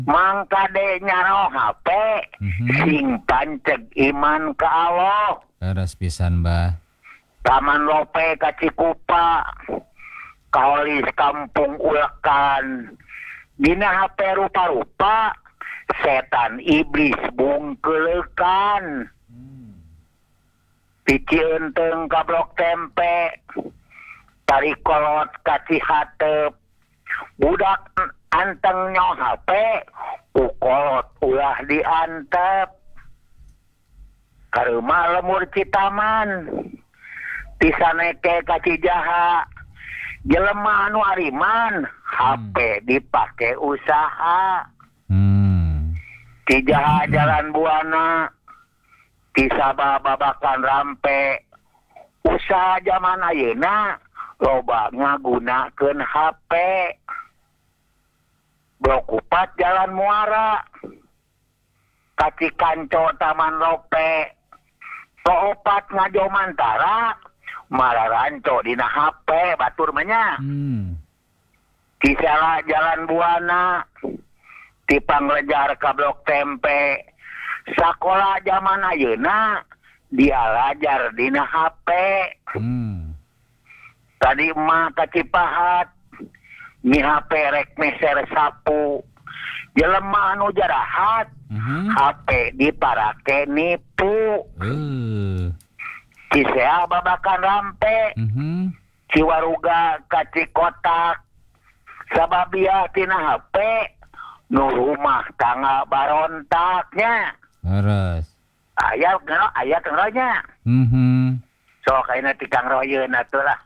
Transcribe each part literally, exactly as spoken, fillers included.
Mangkade nyaro H P Mhm. sing panceg iman ka Allah. Leres pisan, Bah. Taman Lope ka Cikupa. Kaolis kampung Ulekan. Dina H P rupa-rupa setan iblis bungkelekan. Picieun ka Blok Tempe. Tarikolot ka Cihatep. Budak anteng nyong H P ukolot ulah diantep. Kareuma lemur Citaman. Tisaneke ka Cijaha. Jelema anu ariman H P dipake usaha. Hmm. Cijaha Jalan Buana. Tisaba babakan Rampe. Usaha zaman ayeuna loba ngagunakeun H P. Blok Upat Jalan Muara. Kaci Kanco Taman Lope. Soopat Ngajo Mantara. Malah ranco dina H P batur manya. Hmm. Kisala Jalan Buana. Tipanglejar ka Blok Tempe. Sakola zaman ayeuna dia lajar dina H P. Hmm. Tadi emak ka Cipahat. Nyi H P rek meser sapu. Jelema anu jarahat. Mhm. H P diparake nipu. Eh. Cisea babakan Rampe. Mhm. Ciwaruga ka Cikotak. Sababia tina H P. Nu rumah tangga barontaknya. Leres. Aya ngero aya kengronya. Mhm. So kaina ti Kang Royeun atuh lah.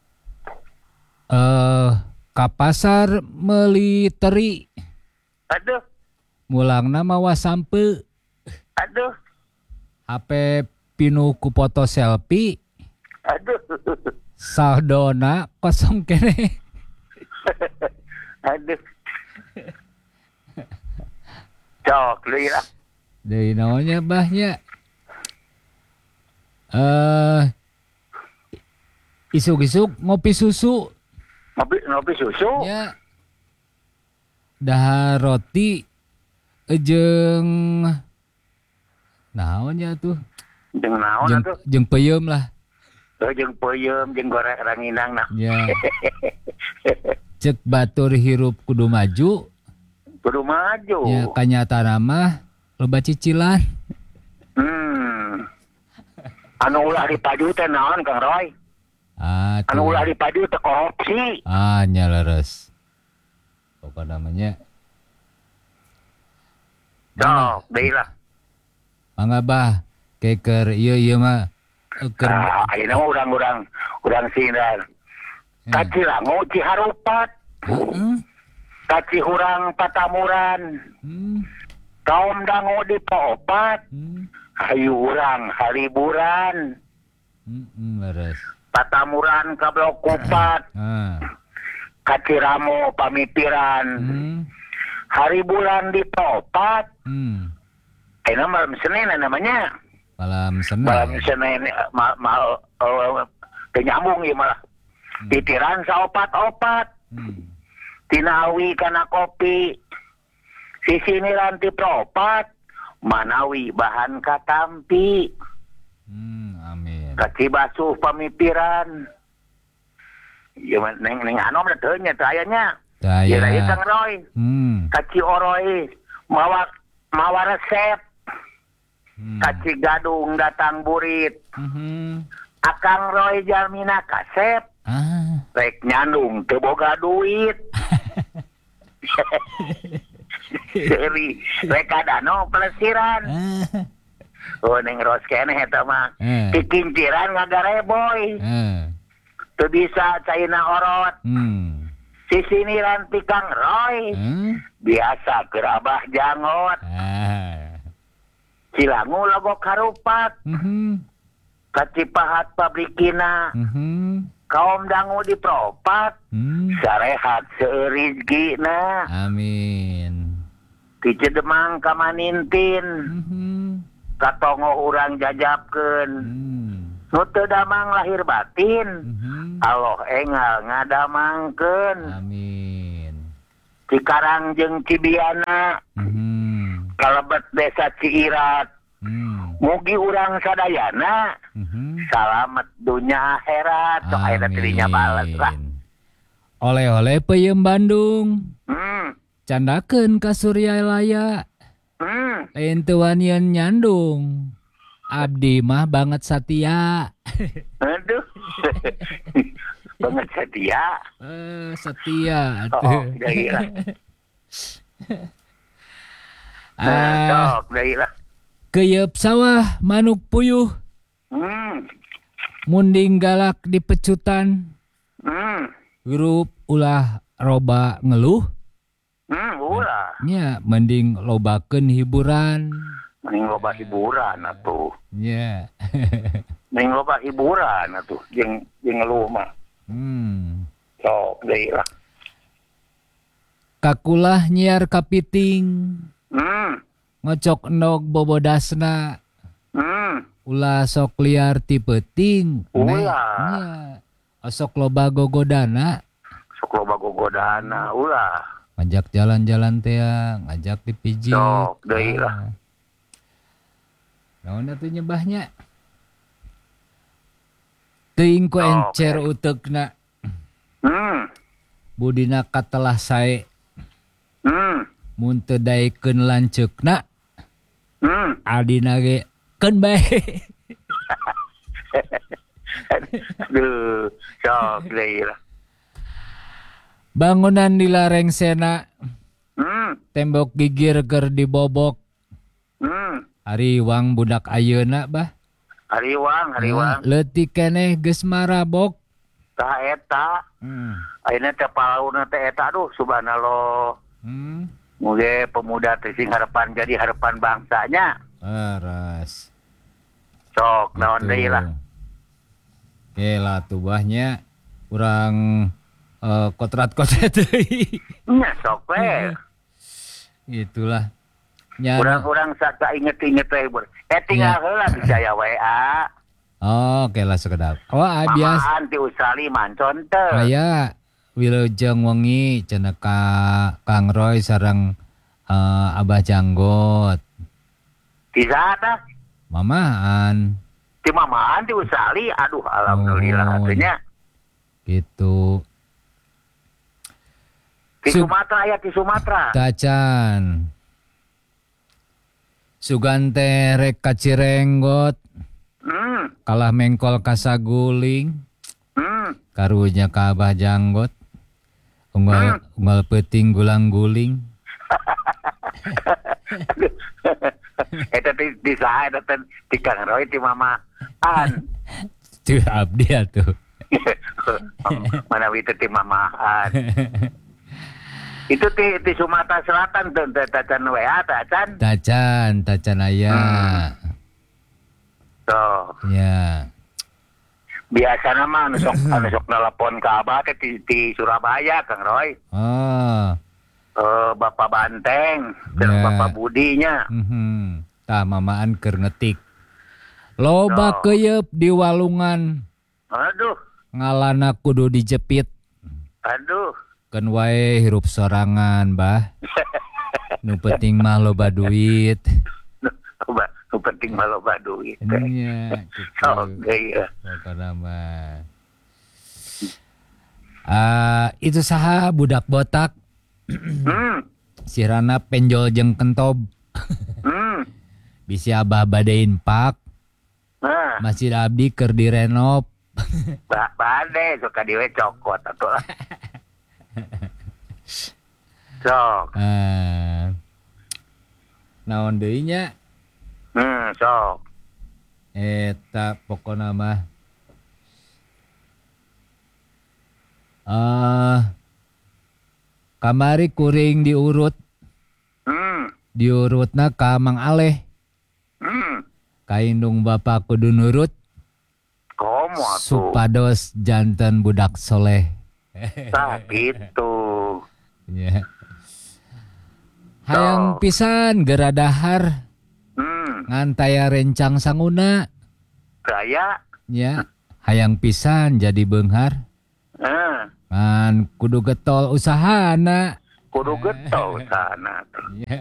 Eh, ka pasar meuli teri. Aduh, Mulangna mawa sampe. aduh, H P pinu ku foto selfie. aduh. Saldona kosong kene. Aduh. Cok, deui lah. Dari naonnya bahnya. Eh, isuk-isuk ngopi susu. Ngopi ngopi susu. Ya. Dahar roti jeung naonnya tuh? Jeung naon Jeung, atuh? jeung peuyeum lah. Teu jeung peuyeum jeung goreng ranginangna. Ya. Cek batur hirup kudu maju. Kudu maju. Ya kanyatana mah loba cicilan. Hmm. Anu ulah dipaju teh naon Kang Roy? Ah, tuh. Anu ulah dipaju teh korupsi. Ah, nya leres. Apa namanya? Cok, deui lah. Mangga bah, keker ieu ieu mah keur Ah, ayeuna mah urang-urang urang sindan. Kacilangu Ciharupat. heeh. Kaci hurang Patamuran. Hmm. Kaum dangu di Poopat. Hmm. Hayu urang haliburan. Hmm, leres. Patamuran ka Blok Upat. Ah. Kaciramo pamipiran. Hmm. Hari bulan di Poopat. Hmm. Kayaknya malam Senin namanya. Malam Senin. Malam Senin mal mal uh, nyambung ya malah. Hmm. Titiran saopat-opat. Hmm. Tinawi kana kopi. Sisiniran ti Propat. Manawi bahan katampi. Hmm, amin. Kaci basuh pamipiran. Ya neng neng anom da teu nya teu aya nya. Saya. Ya ieu Kang Roy. Hmm. Kaci oroy mawa mawa resep. Hmm. Kaci gadung datang burit. Mhm. Akang Roy jalmina kasep. Ah. Rek nyandung teu boga duit. Seri rek adano pelesiran. Ah. Oh neng Ros keneh eta mah. Eh. Kikinciran ngagareboy. Eh. Teu bisa caina orot. Hmm. Sisiniran ti Kang Roy. Hmm. Biasa gerabah jangot. Ah. Cilangu logo Harupat. Mhm. Kacipahat pabrikina. Mhm. Kaum dangu di Propat. Hmm. Sarehat seurizgina. Amin. Ti Cedemang ka Manintin. Mhm. Katongo urang jajabkeun. Hmm. Nu teu damang lahir batin. Mhm. Allah engal ngadamangkeun. Amin. Cikarang jeung Cibiana, Mhm. kalebet desa Ciirat. Hmm. Mugi urang sadayana Mhm. salamet dunya akhirat, sok aya tirinya bales lah. Oleh-oleh peuyeum Bandung. Hmm. Candakeun ka Suryalaya. Hmm. Lain teu wanian nyandung. Abdi mah banget satia. Aduh. Banget setia. Eh, setia Oh, atuh. deui lah. Nah, Ah, sok deui lah. keyeup sawah manuk puyuh. Hmm. Munding galak di pecutan. Hmm. Grup ulah roba ngeluh. Hmm, ulah. Nya mending lobakeun hiburan. Mending loba hiburan atuh. Nya. Mending loba hiburan atuh jeung jeung ngeluh mah. Hmm. Sok deui lah. Kakulah nyiar kapiting. Hmm. Ngocok endog bobodasna. Hmm. Ulah sok liar ti peuting. Ulah. Nya. Osok loba gogodana. Sok loba gogodana ulah. Ngajak jalan-jalan teh, ngajak dipijit. Sok deui lah. Naon atuh nyebahnya? Teuing ku Sok, encer eh. uteukna. Hmm. Budina katelah sae. Hmm. Mun teu daekeun lanceukna, Hmm. adina ge keun bae. Aduh, sok deui lah. Bangunan di lareng sena, Hmm. tembok gigir keur dibobok. Hmm. Hariwang budak ayeuna bah. Hariwang, hariwang. Leutik keneh geus marabok. Tah eta. Hmm. Ayeuna teh palauna teh eta aduh subhanallah. Hmm. Muge pemuda teh sing harapan jadi harapan bangsanya. Aras. Sok naon Gitu. deui lah. Oke lah tuh bahnya kurang eh, kotrat-kotrat deui. Nya sok we. Gitulah. Nya. Urang-urang saka inget-inget we. Bur. Eh tinggal heula bisa ya W A. Oh, oke lah sekedap. Oh, ah, biasa. Mamaan ti usali mancon teh. Aya Wilujeng wengi cenah ka Kang Roy sareng eh, Abah Janggot. Di sana Mamaan ti mamaan ti usali. Aduh alhamdulillah Oh. atunya. gitu. Di Sub- Sumatera ya di Sumatera. Tacan. Sugante rek kacirenggot Hmm. kalah mengkol kasaguling Hmm. karunya ka Abah Janggot. Unggal unggal peuting gulang-guling. Eta di di saha eta teh di Kang Roy ti mamaan. Tuh abdi atuh. Mana itu ti mamaan. Itu di di Sumatera Selatan tuh teh tacan W A tacan. Tacan, tacan aya. Tuh. Ya. Biasa nama anu sok anu sok nelpon ka Abah teh di, di Surabaya Kang Roy. Oh. Eh Bapak Banteng dan Ya. Bapak Budinya. Mhm. Tah mamaan keur ngetik. Loba Oh. keuyeub di walungan. Aduh, Ngalana kudu dijepit. aduh. Keun wae hirup sorangan, Bah. Nu penting mah loba duit. Coba, nu penting mah loba duit. Nya, gitu. Oke ya. Pokona mah. Ah, itu saha budak botak. Hmm. Sirana penjol jeung kentob. Hmm. Bisi Abah badein pak. Nah, Masjid abdi keur direnov. ba bade suka diwe cokot atuh lah. Sok. Ah. Naon deui nya? Hmm, sok. Eta pokona mah. Ah. Kamari kuring diurut. Hmm. Diurutna ka Mang Aleh. Hmm. Kaindung bapak kudu nurut. Komo atuh. Supados janten budak soleh. Tah gitu. Ya. Hayang pisan geradahar Hmm. ngantaya rencang sanguna. Gaya. Ya. Hayang pisan jadi beunghar. Eh. Kan kudu getol usahana. kudu getol sana. Ya.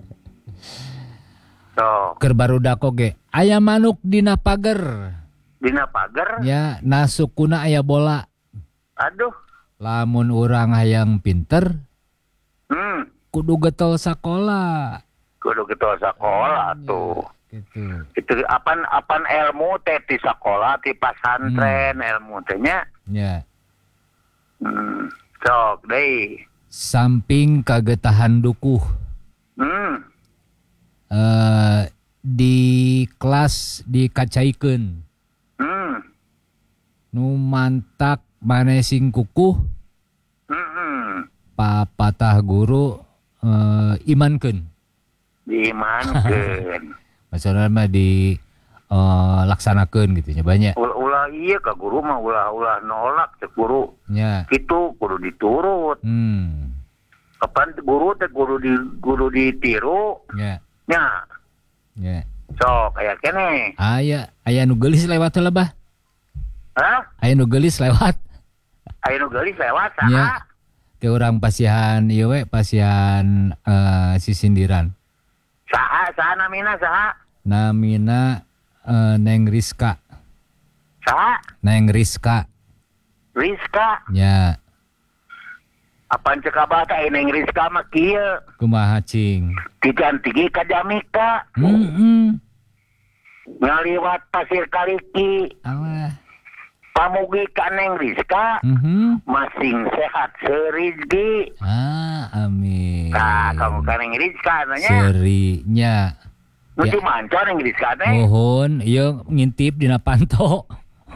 So, Keur barudak oge. Aya manuk dina pager. dina pager. Ya, nasukuna aya bola. Aduh. Lamun urang hayang pinter, Hmm. kudu getol sakola. Kudu getol sakola tuh. Gitu. Itu apan apan ilmu teh di sekolah di pesantren ilmu teh nya. Ya. Hmm. Sok deui. Samping kagetahan dukuh. Hmm. Eh di kelas dikacaikeun. Hmm. Nu mantak manesing kukuh Hmm. papatah guru eh, imankeun. Diimankeun. Maksudna mah di eh, laksanakeun gitu nya banyak. Ulah iya ka guru mah ulah-ulah nolak cek guru. Nya. Kitu kudu diturut. Hmm. Kapan guru teh kudu di kudu ditiru. Ya. Nya. Ya. Sok aya keneh. Aya aya nu geulis lewat heula bah. Hah? Aya nu geulis lewat. Aya nu geulis lewat Ya. saha? Ke urang pasihan ieu we pasihan eh, sisindiran. Saha? Saha namina saha? Namina eh, Neng Rizka. Saha? Neng Rizka. Rizka. Ya, Apaan cek abah teh Neng Rizka mah kieu. kumaha cing. Digantigi ka Jamika. Heeh. Ngaliwat Pasir Kaliki. Alah. Pamugi ka Neng Rizka. Mhm. Masing sehat serizki. Ah, amin. Nah, kamu ka Neng Rizka nanya. Serinya. Nu Ya. di manca Neng Rizka teh. Mohon, ieu ngintip dina panto.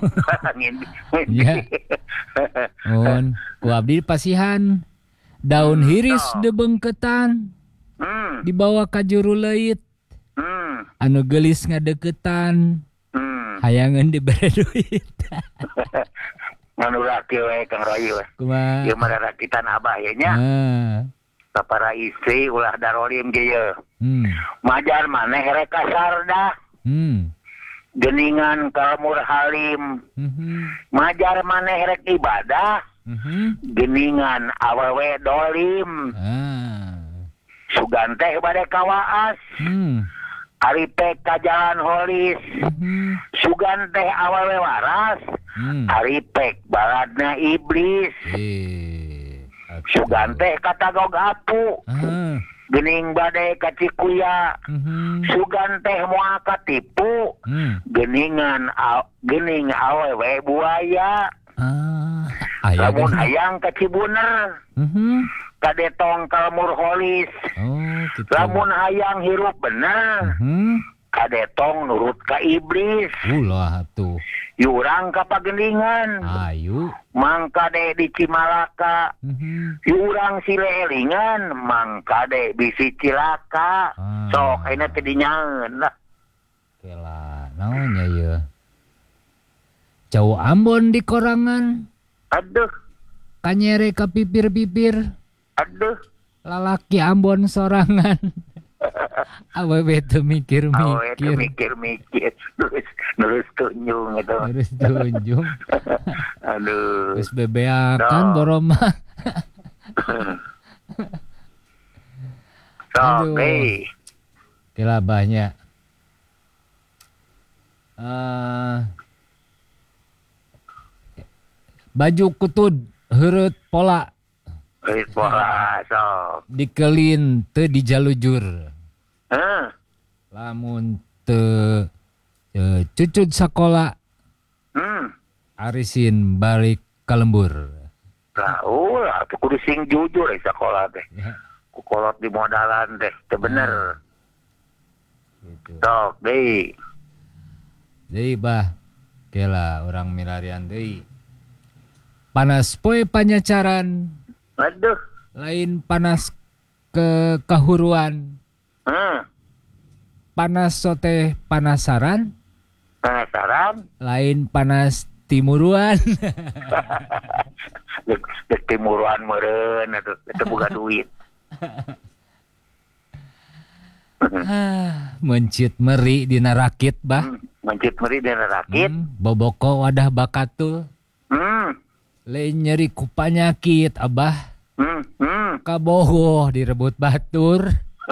Ya. Mohon, ku abdi pasihan. Daun hiris so. debengketan Hmm. dibawa ka juru leuit. Hmm. Anu geulis ngadeukeutan. Hmm. Hayangan dibere duit. Nganu rakieu we Kang Roy we. Kumaha? Ieu mah rakitan abah ye nya. Ah. Sapara istri ulah darolim ge ye. Hmm. Majar maneh rek kasardah. Hmm. Geningan kalmur halim. Mhm. Majar maneh rek ibadah. Mhm. Geningan awewe dolim. Ah. Sugan teh bade kawaas. Hmm. Ari teh ka jalan holis. Mhm. Sugan teh awewe waras. Hmm. Ari pek baladna iblis. Eh. atuh. Sugan teh katagog apu. Ah. Gening bade ka Cikuya. Mhm. Sugan teh moal katipu. Hmm. Geningan a- gening awewe buaya. Ah. Aya Lamun geuning. hayang ka Cibuner. Mhm. Kadetong kalmur holis. Oh, gitu. Lamun hayang hirup bener. Mhm. Kadetong nurut ka iblis. Ulah atuh. Yurang ka pagendingan. Ayu. Mangkade di Cimalaka. Mhm. Yurang silelingan. Mangkade bisi cilaka. Ah. Sok ayeuna teh dinyaeun lah. Kela, naonnya ieu? Jauh Ambon di korangan, Aduh, kanyere ka pipir-pipir, aduh. lalaki Ambon sorangan. Awewe teu Awe teh mikir-mikir. mikir-mikir. Terus terus tunjung gitu. Terus tunjung, Aduh. terus bebeakan No. boroma. Sok Aduh. deui. Kela banyak. Eh, baju kutud heureut pola Geus pola sok. dikelin teu dijalujur. Heh. Lamun teu teu cucut sakola Hmm. arisin balik ka lembur. Lah, ulah teh kudu sing jujur eh sakola teh. Ya, Kukolot di modalan teh teu bener. gitu. Sok deui. Deui bah, kela orang milarian deui. Panas poe panyacaran, Aduh. lain panas ke kahuruan. Heh. Panas sote panasaran, Penasaran? lain panas timuruan. Dek dek timuruan meureun atuh teu boga duit. Ah, mencit meri dina rakit bah. Hmm. Mencit meri dan rakit. Hmm, boboko wadah bakatul. Hmm. Lain nyeri ku panyakit abah. Hmm. Hmm. Kabogoh direbut batur.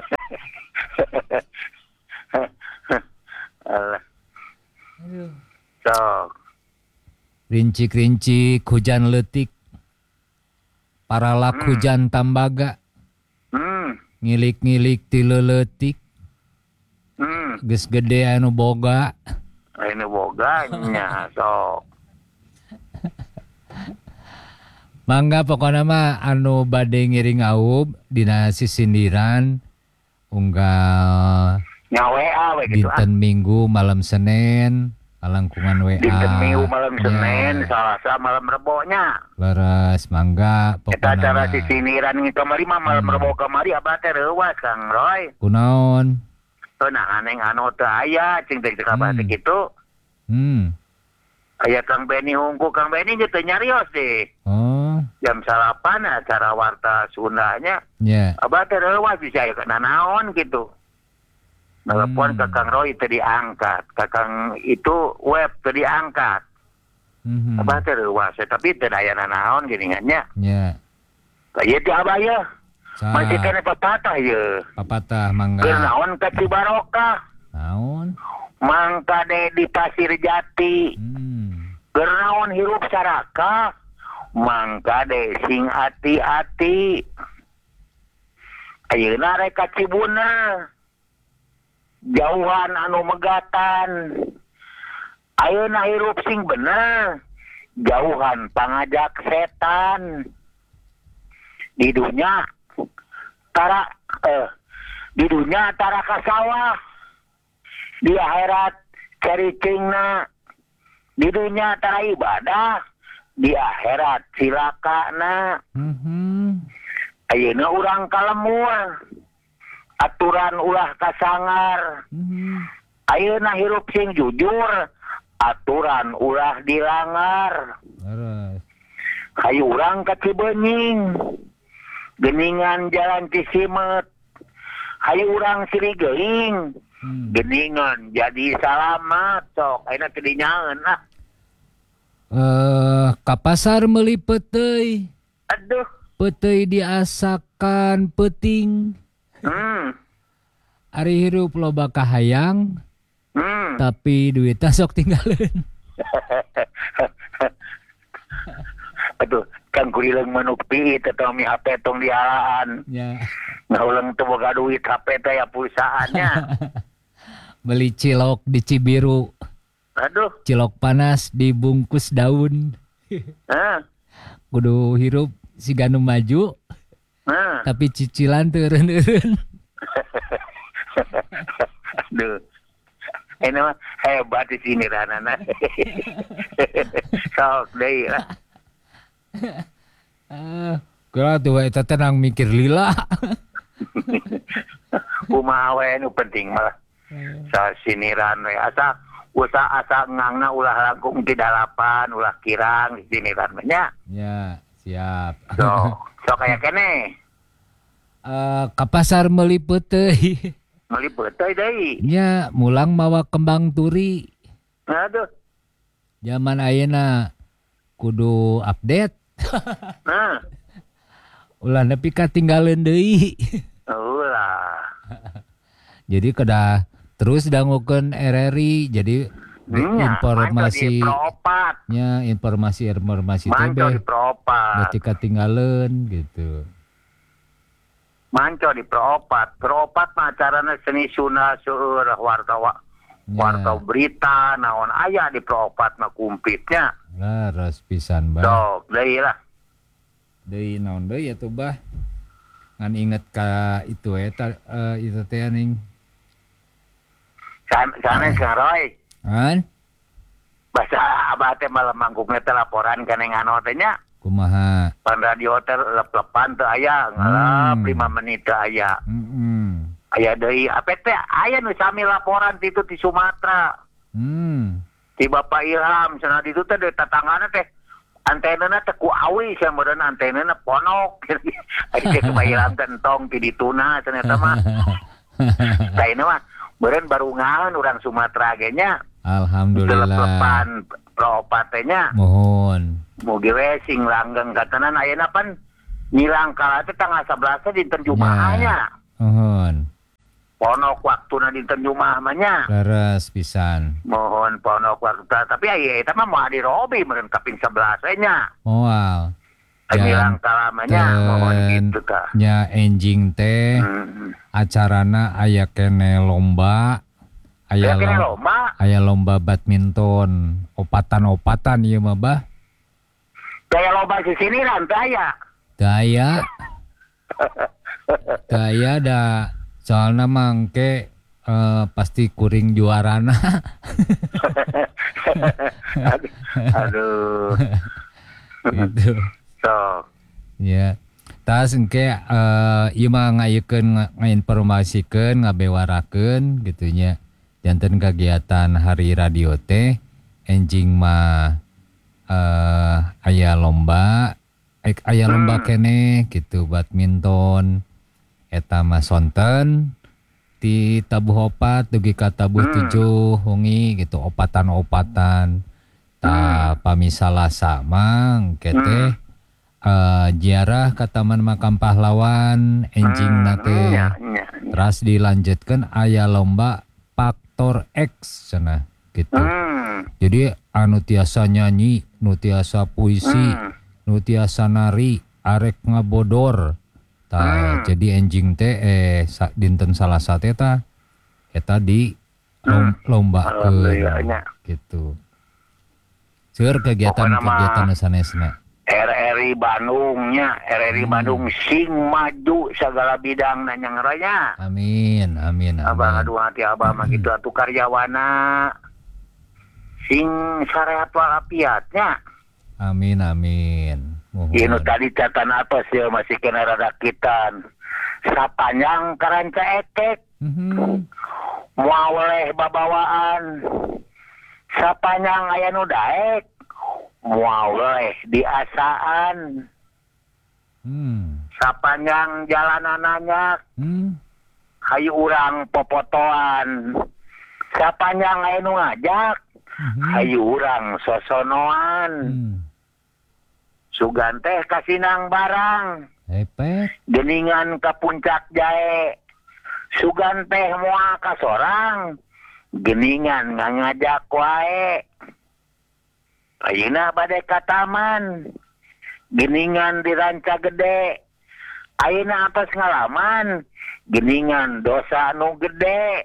Alah. Aduh. Sok. Rincik-rincik hujan letik. Paralak Hmm. hujan tambaga. Hmm. Ngilik-ngilik ti leuletik. Hmm. Geus gede anu boga. Ini boganya sok. Mangga pokokna mah anu bade ngiring aub dina sisindiran unggal Nya W A we gitu ah. dinten Minggu malam Senin kalangkungan W A. Dinten Minggu malam Nya. Senin, Selasa malam Rebonya. Leres mangga Kita pokokna acara mah. sisindiran ngi kamari mah malam Hmm. Rebo kamari abah teh reuwas Kang Roy. Kunaon? Teu nah aneng anu teu aya cing teh kabah Hmm. teh kitu. Hmm. Aya Kang Beni hungku Kang Beni ge teu nyarios deh. Oh, Jam salapan acara warta Sundanya. nya. Abah teh reuwas bisa aya kana naon gitu. Telepon Hmm. ke Kang Roy teu diangkat, ka Kang itu web teu diangkat. Mhm. Abah teh reuwas tapi teu aya naon geuningannya. Nya. Ieu teh abah ya. Sa Masih kena pepatah ya. papatah mangga. Keur naon ka Cibarokah? Naon? Mangka de di Pasir Jati. Hmm. Keur naon hirup saraka? Mangka de sing ati-ati. Ayeuna rek ka Cibuna. Jauhan anu megatan. Ayeuna hirup sing bener. Jauhan pangajak setan. Di dunia tara eh di dunia tara ka sawah. Di akhirat caricingna. Di dunia tara ibadah. Di akhirat silakana. Mhm. Ayeuna urang kalemur. Aturan ulah kasangar. Mhm. Ayeuna hirup sing jujur. Aturan ulah dilanggar. Leres. Hayu urang ka Cibenying. Geningan jalan Cisimet. Hayu urang Sirigeuing. Hmm. Geningan jadi salamat sok. Ayeuna teu dinyaeun ah. Eh, ka pasar meuli peuteuy. Aduh. Peuteuy diasakan peuting. Hmm. Ari hirup loba kahayang, Hmm. tapi duitna sok tinggalin. Aduh, Kang kurileung manuk piit atau mi H P tong dialaan. Ya. Ngauleung teu boga duit H P teh ya pulsaannya. Beli cilok di Cibiru. Aduh. Cilok panas dibungkus daun. Hah. Kudu hirup siga nu maju, Hah. tapi cicilan teu eureun-eureun. Aduh. Ini mah hebat di sini ranana. Sok deui lah. Ah, kira tuh eta tenang mikir lila. Kumaha we nu penting mah. Sasiniran we asa usaha asa ngangna ulah langkung ti dalapan ulah kirang di siniran mah nya. Ya, siap. So, so kayak kene. Eh, ka pasar meuli peuteuy. Meuli beuteuy deui. Nya, mulang mawa kembang turi. Aduh. Zaman ayeuna kudu update. Nah. Ulah nepi katinggaleun deui. Ulah. Jadi kedah terus dangukeun R R I jadi Nya, informasi manco di Propat. nya informasi-informasi teh Manco di beh Propat. berarti katinggaleun gitu. Manco di Propat. Propat mah acarana seni sunda seueur wartawa. Ya. Warta berita naon aya di Propat mah kumpitnya. Laras pisan bah. Sok deui lah. Deui naon deui atuh bah. Ngan inget ka itu eta uh, itu teh aning. San sana Roy. An Bahasa abah teh malam mangkukna teh laporan kana ngano teh nya. kumaha? Pan radio teh lep-lepan teu aya, ngalap Hmm. lima menit teu aya. Heeh. Aya deui apa teh aya nu sami laporan ti itu di Sumatera. Hmm. Ti Bapak Ilham cenah ditu teh di tatanganna teh antenana teh ku awi sia meureun antenana ponok. Ari teh Bapak Ilham teh entong ti dituna cenah eta mah. Saena mah meureun baru ngaeun urang Sumatera ge nya. Alhamdulillah. Lepan Propat teh nya. Mohon. Mugi we sing langgeng katanan ayeuna pan Nilangkala teh tanggal sebelas dinten Jumaahnya. Uhun. Ponok waktuna dinten Jumaah mah nya. Leres pisan. Mohon ponok waktu tapi aya eta mah moal dirobi meureun kaping sebelas we nya. Moal. Nilangkala mah nya mohon gitu tah. Nya enjing teh Hmm. acarana aya kene lomba. Aya Ya kene lo- lomba. aya lomba badminton. Opatan-opatan ieu mah bah. Kayak lomba di sini lan teh aya. Daya. Daya da soalna mangke eh, pasti kuring juarana. aduh, aduh. Gitu. So, Ya. Tas engke eh ieu mah ngayekeun nga- ngainformasikeun ngabewarakeun gitu nya. Janten kegiatan hari radio teh enjing mah eh aya lomba eh, aya lomba kene gitu badminton eta mah sonten ti tabuh opat dugi ka tabuh tujuh wengi gitu opatan-opatan ta pamisala samang kete eh, ziarah ka Taman Makam Pahlawan enjing nate nya, nya. teras dilanjutkan aya lomba faktor X cenah gitu. Hmm. Jadi anu tiasa nyanyi, nu tiasa puisi, Hmm. nu tiasa nari, arek ngabodor. Tah, jadi enjing teh eh sa, dinten salah satu eta eta di lom, lombakeun Alhamdulillahnya. gitu. Seur kegiatan-kegiatan sanesna. R R I Bandungnya, R R I Bandung sing maju segala bidang nanyang raya. Amin, amin, Abang amin. aduh hati abah mah gitu atuh karyawana sing sarehat walafiatnya. Amin, amin. Mohon. Inu tadi catatan atas ya masih kena rada kitan. Sapanjang karanca etek, Mhm. moal oleh babawaan. Sapanjang aya nu daek, moal oleh diasaan. Hmm. Sapanjang jalanan nanya, Hmm. hayu urang popotoan. Sapanjang aya nu ngajak, Mhm. hayu urang sosonoan. Hmm. Sugan teh kasinang barang. Epek. Geningan ke puncak jae. Sugan teh moal ka sorang. Geningan ngajak wae. Ayeuna bade ka taman. Geningan di ranca gede. Ayeuna atas ngalaman. Geningan dosa nu gede.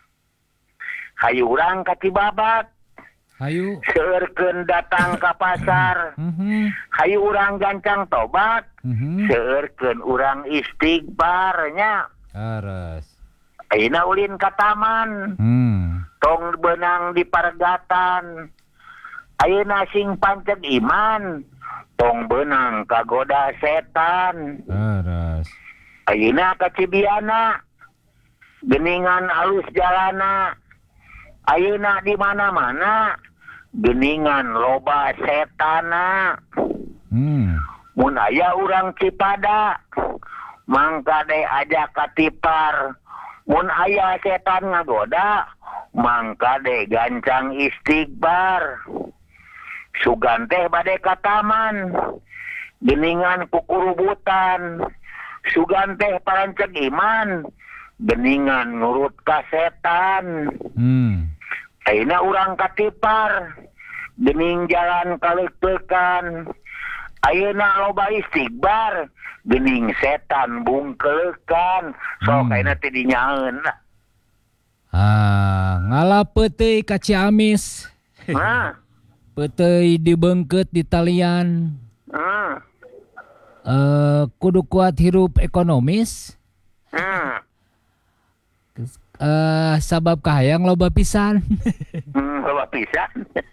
Hayu urang ka Cibabat. Hayu. Seurkeun datang ka pasar. Mhm. Hayu urang gancang tobat. Mhm. Seurkeun urang istighbarnya. Aras. Ayeuna ulin ka taman. Hmm. Tong benang di paregatan. Ayeuna sing panceg iman. Tong benang kagoda setan. Aras. Ayeuna ka Cibiana. Geningan alus jalana. Ayeuna di mana-mana. Geningan loba setana. Hmm. Mun aya urang Cipada. Mangka de aja katipar. Mun aya setan ngagoda. Mangka de gancang istighbar. Sugan teh bade ka taman. Geningan kukurubutan. Sugan teh paranceg iman. Geningan ngurut ka setan. Hmm. Ayeuna urang katipar. Gening jalan kaleukeun. Ayeuna loba istighbar. Gening setan bungkeukeun. Sok Hmm. ayeuna teh dinyaeun. Ah, ngala peuteuy ka Ciamis. Nah. Peuteuy dibeungkeut di talian. Hmm. Eh, kudu kuat hirup ekonomis. Hmm. Eh, sabab kahayang loba pisan. Hmm, loba pisan.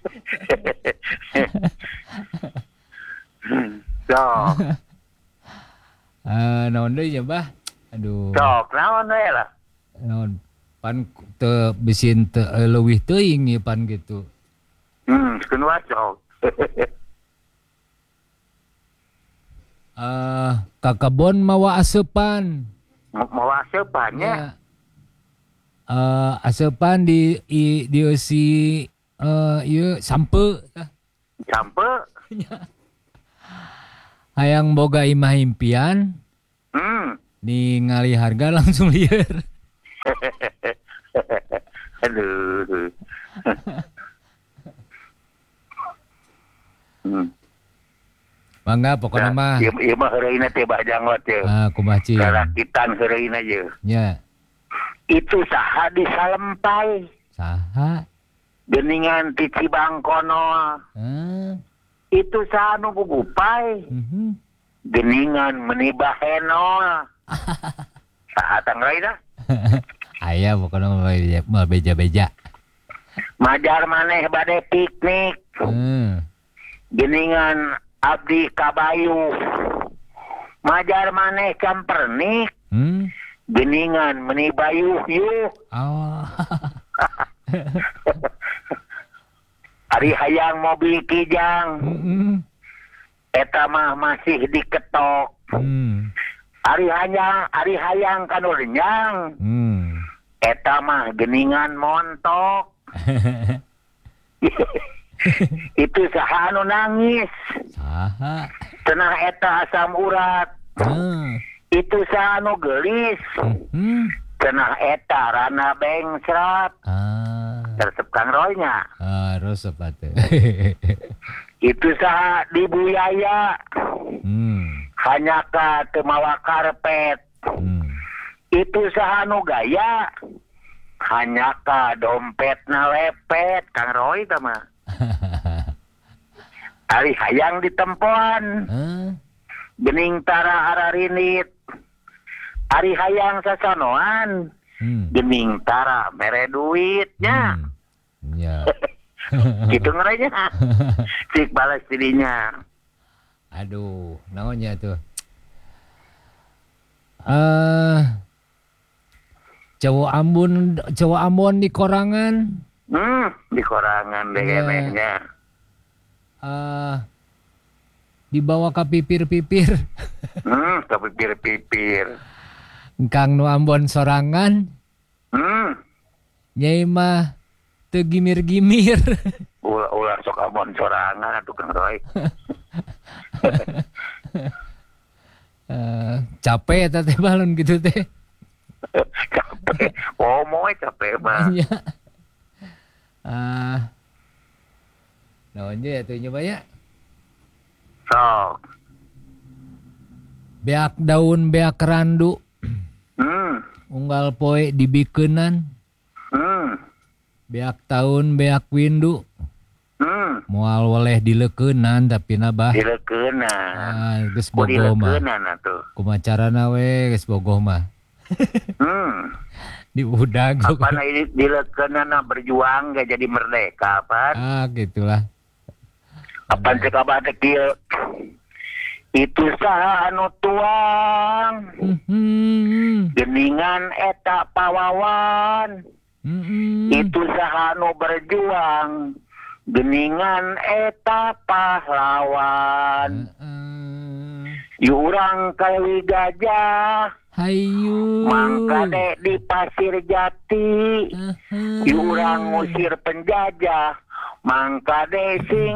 Sok, Eh, naon deui ya, Bah? Aduh. sok naon we lah. Naon pan teu bisin teu eh, leuwih teuing ieu pan gitu. Hmm, kenuat sok. Eh, ka kebon mawa aseupan. Mau asepannya. Ya. Eh, aseupan di i, dieusi eh ieu sampe. Sampai hayang boga imah impian Hmm. ningali harga langsung lieur. Aduh. Hmm. Mangga pokoknya mah. Ieu ieu mah heureuna teh bajangot ye. Ah, kumaha cing? Karakitan heureuna ye. Nya. Itu saha di Salempai. Saha? Geningan ti Cibangkono. Ah. Itu saha nu gugupay. Mhm. Geningan menibah henol. Saha tangrai dah. Aya pokoknya mah beja-beja. Majar maneh bade piknik. Hmm. Geningan abdi kabayu. Majar maneh campernik. Hmm. Geningan meni bayuh yuh. Oh. Ari hayang mobil kijang. Mm-mm. Eta mah masih diketok. Hmm. Ari hayang, ari hayang kanu renyang. Hmm. Eta mah geningan montok. Itu saha anu nangis. Saha? Cenah eta asam urat. Ah. Itu saha anu gelis. Hmm. Cenah eta rana bengsrat. Ah. Tersep Kang Roy-nya. Harus sepatu. Itu saha dibuyaya. Hmm. Hanya ka teu mawa karpet. Hmm. Itu saha anu gaya. Hanya ka dompetna lepet. Kang Roy tah mah. Ari hayang ditempoan. Ah. Gening tara hararinit. Ari hayang sasanoan. Hmm. Gening tara mere duitnya. Hmm. Ya. Gitu ngeranya. Cik balas dirinya. Aduh, naonnya tuh? Eh, uh, cowok Ambon, cowok Ambon di korangan. Hmm, di korangan deh Ya. enehnya. Eh, uh, dibawa ke pipir-pipir. Hmm, tapi pipir-pipir. Kang nu Ambon sorangan. Hmm, Nyai mah teu gimir-gimir. ulah-ulah sok abon sorangan atuh Kang Roy. Uh, capek eta teh balon gitu teh. Capek. Oh, moe capek mah. Nya. Ah. Naon je atuh nya Baya? Sok. Beak daun beak randu. Hmm, Unggal poe dibikeunan. hmm, Beak taun beak windu. hmm. Moal weleh dilekeunan tapi nabah. Dilekeunan. Ah, geus Oh, bogoh mah. dilekeunan atuh. Kumacarana we geus bogoh mah. Hmm. Diudag. Apa na ini dilekeunan berjuang gak jadi merdeka apa? Ah, gitulah. Apa cek abah teh kieu? Itu saha anu tuang. Mhm. Geningan eta pawawan. Mhm. Itu saha anu berjuang. Geningan eta pahlawan. Heeh. Yu urang kalewi gajah. Hayu. Mangkade di pasir jati. Heeh. Yu urang ngusir penjajah. Mangkade sing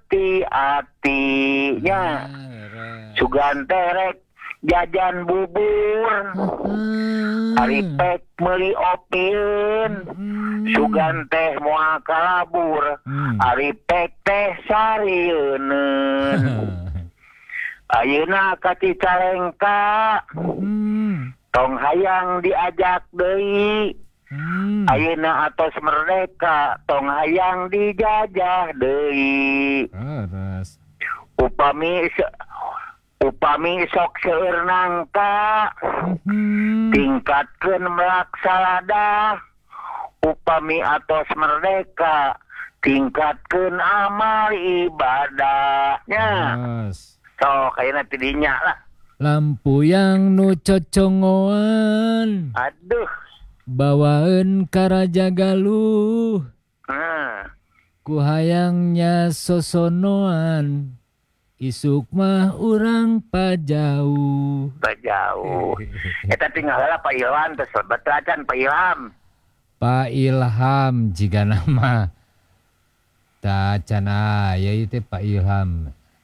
ati-atinya. Sugan terek jajan bubur. Ari pek meuli opieun. Sugan teh moal kalabur. Ari pek teh sarieun. Ayeuna ka Cicalengka. Tong hayang diajak deui. Ayeuna atos merdeka. Tong hayang dijajah deui. Terus. Upami upami sok seueur nangka. Tingkatkeun melaksalada. Upami atos merdeka. Tingkatkeun amal ibadahnya. Terus. So, kayaknya tidinya lah. Lampu yang nu cocongoan. Aduh. Bawaen ka Raja Galuh. Nah. Ku hayangnya sosonoan. Isuk mah urang pajauh. Jauh. Eta tinggal lah Pak Ilham. Terus betelacan Pak Ilham. Pak Ilham jika nama. Ta cana ya itu Pak Ilham.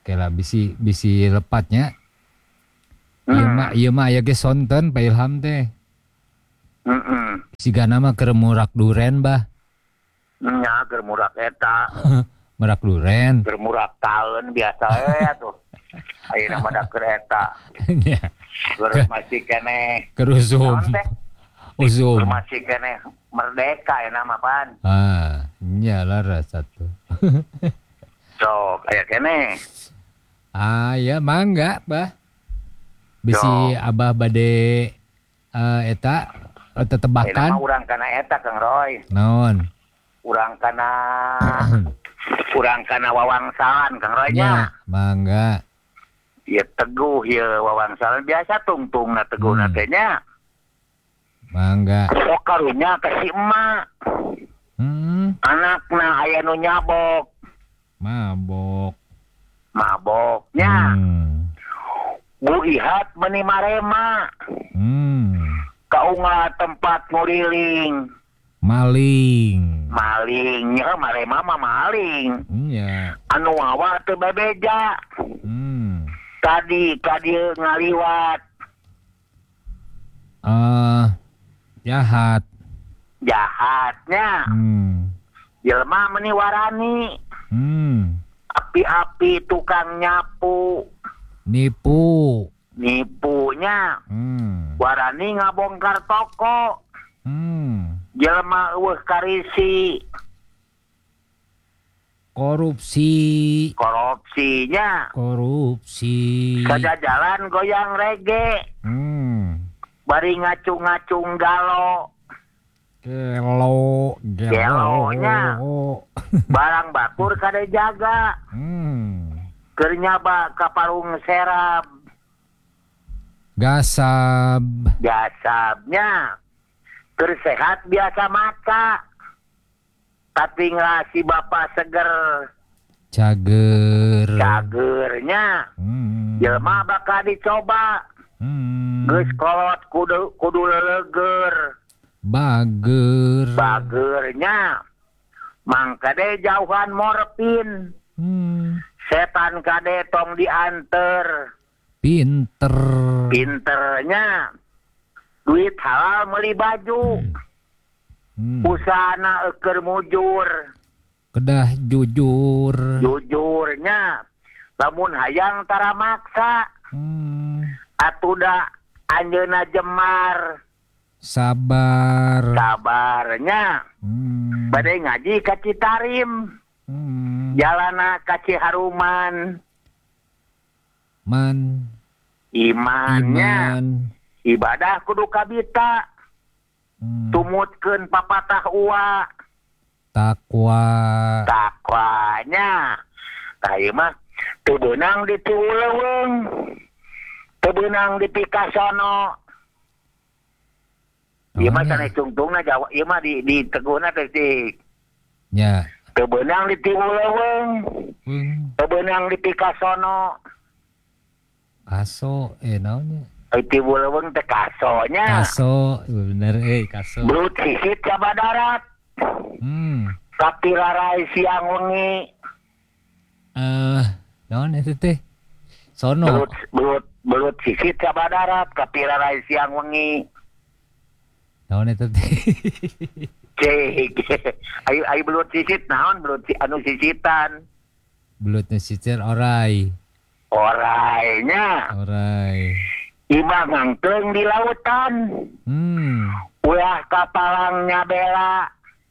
Kela bisi bisi lepatnya. Hmm. Ieu mah ieu mah aya ge sonten Pak Ilham teh. Heeh. Sigana mah keur murak duren bah. Nya keur murak eta, Murak duren. keur murak taeun biasa we atuh. Ayeuna mah da keur eta. Nya. Keur masih keneh. Keur usum. Naon teh? Usum. Keur masih keneh merdeka ya nama pan. Ah, nya laras satu. Sok aya keneh. Ah, ya mangga, bah. Bisi Yo. Abah bade uh, eta uh, Ayeuna tetebakan. mah urang kana eta Kang Roy. Naon? Urang kana urang kana wawangsalan Kang Roy nya. Ya, mangga. Ieu teguh ieu wawangsalan biasa tungtungna teguhna Hmm. teh nya. Mangga. Sok karunya ka si emak. Hmm, Anakna aya nu nyabok, mabok. maboknya. Hmm. Bu Ihat meuni marema. Hmm. Kaunggah tempat nguriling. Maling. Malingnya marema mah maling. Iya. Anu wawa teu bebeja. Hmm. Tadi ka dieu ngaliwat. Eh, jahat. Jahatnya. Hmm. Jelema meuni warani. Hmm. Api-api tukang nyapu. Nipu. Nipunya. Hmm. Warani ngabongkar toko. Hmm. Jelema eueuh karisi. Korupsi. Korupsinya. Korupsi. Sajajalan goyang rege. Hmm. Bari ngacung-ngacung galo. Gelo. Gelonya. Barang batur kade jaga. Hmm. Keur nyaba ka parung serab. Gasab. Jasabnya. Keur sehat biasa maca. Tapi ngasih bapak seger. Cager. Cagernya. Hmm. Jelema bakal dicoba. Hmm. Geus kolot kudu kudu leuleger. Bager. Bagernya. Mangka deh jauhan morfin. Hmm. Setan kade tong dianter. Pinter. Pinternya. Duit halal meuli baju. Hmm. Usahana eukeur mujur. Kedah jujur. Jujurnya. Lamun hayang tara maksa. Hmm. Atuda anjeunna jemar. Sabar. Sabarnya. Hmm. Bade ngaji ka Citarim. Hmm. Jalana ka Ciharuman. Man. Imannya. Iman. Ibadah kudu kabita. Hmm. Tumutkeun papatah uwa. Takwa. Takwanya. Tah ieu mah teu beunang di Tiwuleuweung. Teu beunang di Pikasono. Ieu mah Naon ya? kana cungtungna Jawa, ieu mah di di teguhna teh si Ya. teu beunang di Tiwuleuweung. Weung. Teu beunang di Pikasono. Kaso. Eh naonnya? Ai Tiwuleuweung teh kasonya. Kaso. Bener eh kaso. Belut sisit ka Badarat. Hmm. Tapi larai siang wengi. Eh, naon eta teh? Sono. Belut belut belut sisit ka Badarat. Tapi larai siang wengi. Naon eta teh? Cek. Ayo ayo belut sisit naon belut si anu sisitan. Belutnya sisir orai. Orainya. Orai. Imah ngangkeung di lautan. Hmm. Ulah kapalangnya bela.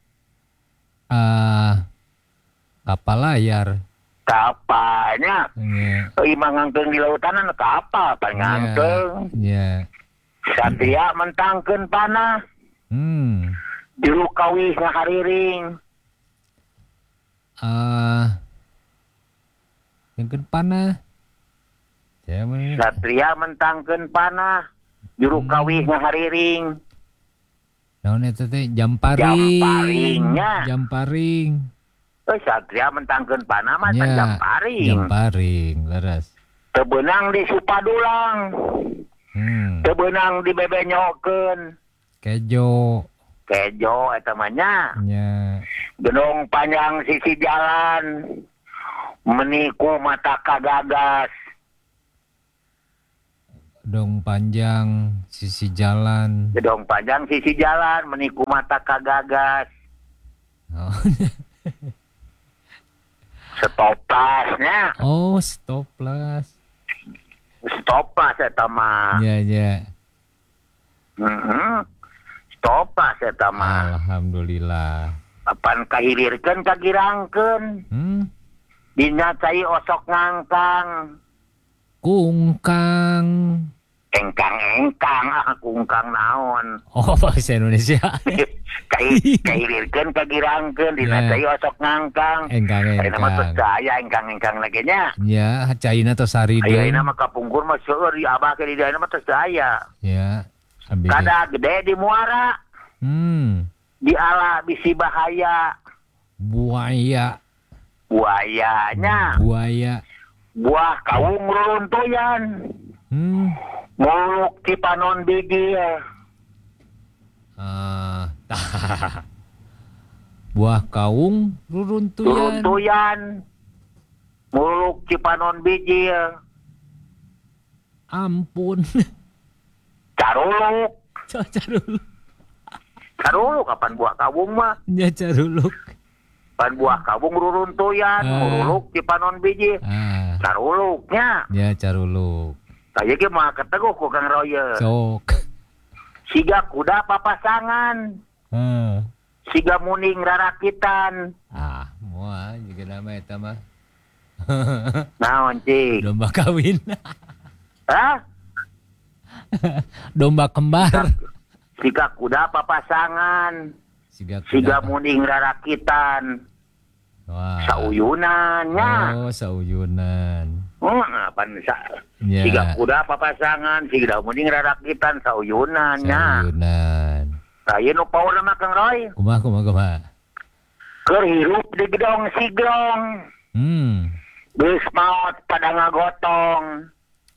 Ah, kapal layar. Kapalnya. Ya. Imah ngangkeung di lautan anu kapal pan ngangkeung. Ya. Satria mentangkeun panah. Hmm. Juru kawih ngahariring. Ah. Yang panah. Ya mana? Satria mentangkeun panah. Juru Hmm. kawih ngahariring. Naon eta teh? Jamparing. Jamparingnya. Jamparing. Eh satria mentangkeun panah mah can Ya. jamparing. Jamparing, leres. Teu beunang di Supadulang. Hmm. Teu beunang di bebenyokeun. Kejo. Kejo eta mah nya. Ya. Gedung panjang sisi jalan. meniku mata kagagas. Gedong panjang sisi jalan. Gedong panjang sisi jalan meniku mata kagagas. Oh, Stoplasnya. oh stoplas. Stoplas eta mah. Ya ya. Heeh. Stoplas eta mah. Alhamdulillah. Apan kahilirkeun kagirangkeun. Hmm. Dina cai osok ngangkang. Kungkang. Engkang-engkang ah kungkang naon. Oh bahasa Indonesia. Kai kahilirkeun kagirangkeun dina Ya. cai osok ngangkang. Ayeuna mah Engkang-engkang. percaya engkang-engkang lagi nya. Ya, caina tos sarideung. Ayeuna mah kapungkur mah seueur di abah ke di diana mah teu aya. Ya. Abi. Kada gede di muara, Hmm. di ala bisi bahaya. Buaya. Buayanya Buaya. buah kaung ruruntuyan. Hmm. Muluk ti panon biji. Ah, tah. Buah kaung ruruntuyan. Ruruntuyan. Muluk ti panon biji. Ampun. Caruluk. Caruluk. Caruluk kapan buah kaung mah? Ya caruluk. Pan buah kaung ruruntuyan. Ah. Muluk ti panon biji. Ah, Caruluknya. ya caruluk. Saya ge mah keteguh ku Kang Royer. Sok. Siga kuda papasangan. Ah. Siga muning rarakitan. Ah, moal juga nama eta mah. Naon cik? Domba kawin. Hah? Domba kembar. Siga kuda papasangan. Siga Siga kuda. muning rarakitan. Wah. Sauyunannya. Oh, sauyunan. Oh, apa sa? Ya. Siga kuda papasangan, siga muning rarakitan sauyunannya. Sauyunan. Saya nu paur mah Kang Roy. Kumaha kumaha kumaha. Keur hirup di gedong sigrong. Hmm. Geus maot pada ngagotong.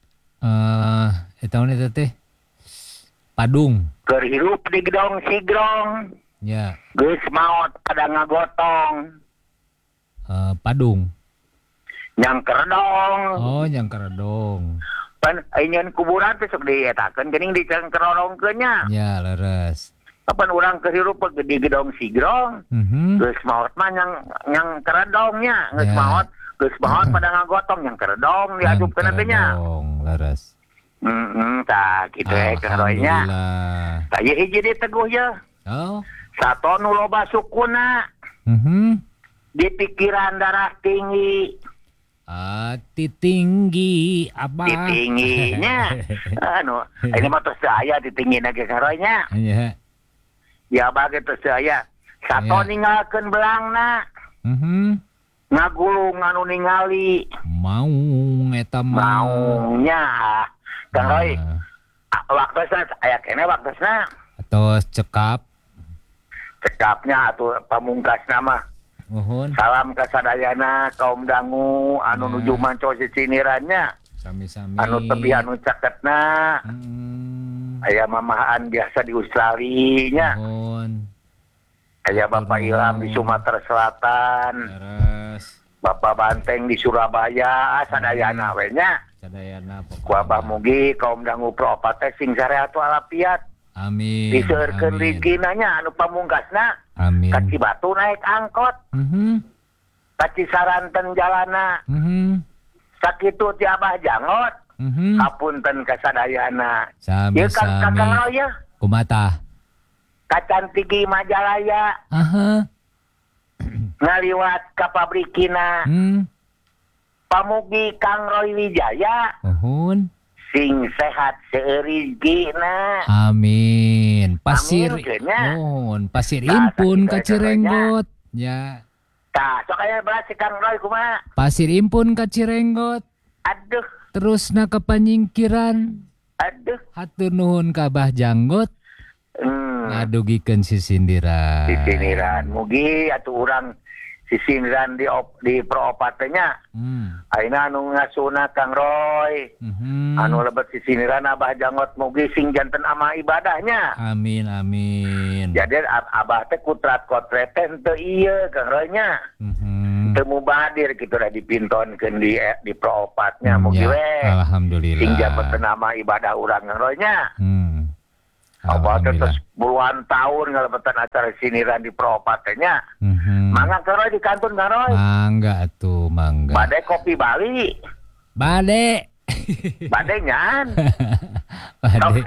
Eh, eta mah eta teh. Padung. Keur hirup di gedong sigrong. Ya. Geus maot pada ngagotong. Eh, padung. Nyang kerdong. Oh, yang keredong. Pan ayeun kuburan teh sok dietakeun geuning dicengkerodongkeun nya. Ya, leres. Kapan urang kehirup di gedong sigrong. Mhm. Geus maot mah nyang nyang keredongnya, geus Ya. maot, geus maot pada ngagotong nyang keredong diajupkeun teh nya. Keredong, leres. Heeh, tah kitu we Kang Roy nya. Alhamdulillah. Tah ieu hiji diteguh ye. Oh. Sato nu loba sukuna Mhm. di pikiran darah tinggi, Hati tinggi apa? di tingginya. Anu, ini mah teu saya di tinggi ge Kang Roy nya. Ya. Ya bage teu saya. Sato Ya. ninggalkeun belangna, Mhm. ngagulung anu ningali. Mau eta mah. Maunya Kang Roy, Nah, ah, waktosna aya kene waktosna atau cekap. cekapnya atuh pamungkasna mah Nuhun. salam ka sadayana kaum dangu anu Ya. nuju manco cicinirannya Sami-sami. anu tebi anu caketna Hmm. aya mamahan biasa di Australia nya Nuhun. aya Bapak Ilham di Sumatera Selatan, Terus Bapak Banteng di Surabaya, sadayana we nya sadayana ku Abah mugi kaum dangu proopat teh sing sarehat walafiat. Amin. Diseureurkeun Amin. rezekina nya anu pamungkasna Amin. ka Cibatu naik angkot, Mhm. ka Cisaranten jalana, Mhm. sakitu ti Abah jangot, Mhm. hapunten ka sadayana. Ieu kan Kakang Sami-sami. Roy Kumata. ka Cantigi Majalaya Aha. ngaliwat ka pabrikina, Hmm. pamugi Kang Roy Wijaya Nuhun. sing sehat seueur rezekina. Amin. Pasir. Amin, keunnya. Nuhun. Pasir Tah, impun sakitu ka aja Cirenggot. Ya. Tah, sok aya belas si Kang Roy kumaha? Pasir impun ka Cirenggot. Aduh, Terus na ke panyingkiran. aduh. Hatur nuhun ka Abah Janggot. Hmm. Ngadugikeun sisindiran. Sisindiran mugi atuh urang sisindiran di op, di proopatnya Hmm. ayeuna anu ngasuna Kang Roy Mhm. anu lebet sisindiran Abah Jangot mugi sing janten ama ibadahnya. Amin amin. Jadi ab- Abah teh kutrat kotreten teu ieu Kang Roy nya Mhm. temu badir gitu lah dipintonkeun di di proopatnya Hmm, mugi ya. we. Alhamdulillah. Sing jabat nama ibadah urang ngeronya. Hmm. Apa Alhamdulillah. terus puluhan tahun ngalebetan acara siniran di proopatnya. Mhm. Mangga keroy di kantun karoy. Mangga atuh, mangga. Bade kopi Bali. Bade. Bade nyan. Bade.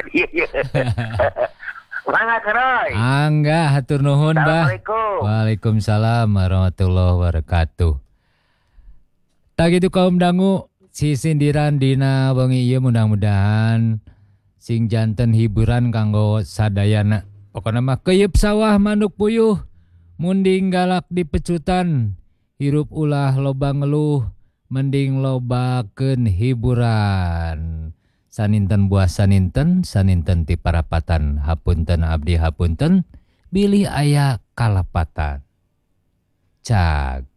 Mangga keroy. Angga hatur nuhun, Bah. Assalamualaikum. Waalaikumsalam warahmatullahi wabarakatuh. Tak gitu kaum dangu, si sindiran dina wengi ieu mudah-mudahan sing janten hiburan kanggo sadayana. Pokona mah keyeup sawah manuk puyuh, munding galak di pecutan, hirup ulah loba ngeluh, mending lobakeun hiburan. Saninten buah saninten, saninten ti parapatan, hapunten abdi hapunten, bilih aya kalapatan. Cag.